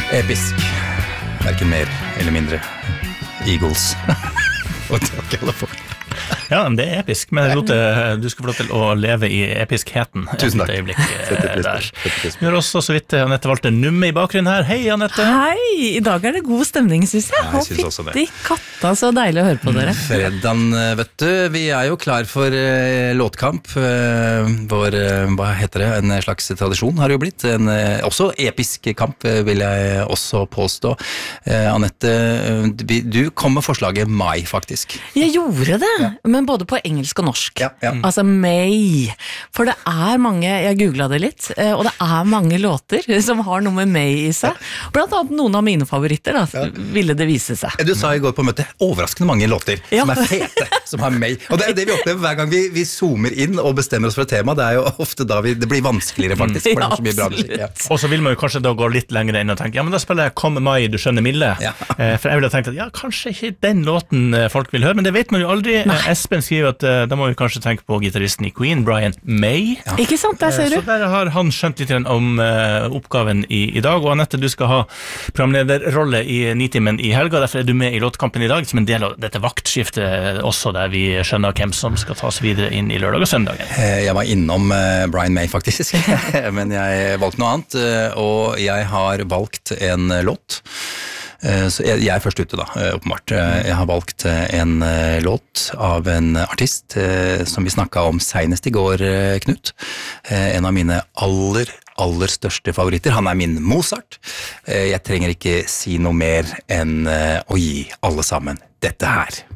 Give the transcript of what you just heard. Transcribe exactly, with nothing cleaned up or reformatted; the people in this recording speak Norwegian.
Episk. Hverken mer eller mindre. Eagles. Og takk alle for. Ja, men det er episk, men Lotte, du skal få lov til å leve i episkheten. Tusen takk. Et øyeblikk der. Vi har også så vidt Anette Walter Numme i bakgrunnen her. Hei, Anette. Hei, i dag er det god stemning, synes jeg. Ja, jeg synes også det. Fytti katta, så deilig å høre på dere. Fredagen, vet du, vi er jo klar for uh, låtkamp. Uh, vår, uh, hva heter det, en slags tradisjon har det jo blitt. En, uh, også episk kamp, uh, vil jeg også påstå. Uh, Anette, uh, du kom med forslaget Mai, faktisk. Jeg gjorde det, Ja. men både på engelsk og norsk. Ja, ja. Altså May. For det er mange, jeg googlet det litt, uh, og det er mange låter som har noe med May i seg. Blant annet noen av mine favoritter, da, Ja. ville det vise seg. Du sa i går på møte overraskende mange låter Ja. som er fete, som har meg. Og det er det vi opplever hver gang vi, vi zoomer inn og bestemmer oss for et tema. Det er jo ofte da vi, det blir vanskeligere faktisk. For det er så mye bra musikk. Ja. Og så vil man jo kanskje da gå litt lenger inn og tenke, ja, men da spiller jeg Kom Mai, du skjønner Mille. Ja. Eh, For jeg ville tenkt at, ja, kanskje ikke den låten eh, folk vil høre, men det vet man jo aldri. Eh, Espen skriver at eh, da må vi kanskje tenke på gitaristen i Queen, Brian May. Ja. Ikke sant, der ser Eh, Så du? der har han skjønt litt om eh, oppgaven i, i dag, og Anette, du skal ha programlederrolle i Nitimen i helga, derfor er du med i låtkampen i dag, som en del av dette vaktskiftet også, der vi skjønner hvem som skal tas videre inn i lørdag og søndagen. Eh, Jeg var innom eh, Brian May faktisk, men jeg valgte noe annet, eh, og jeg har valgt en eh, låt. Eh, Så jeg jeg er først ute da, eh, åpenbart. Eh, Jeg har valgt eh, en eh, låt av en artist eh, som vi snakket om senest i går, eh, Knut. Eh, En av mine aller, aller største favoritter. Han er min Mozart. Eh, Jeg trenger ikke si noe mer enn eh, å gi alle sammen dette her.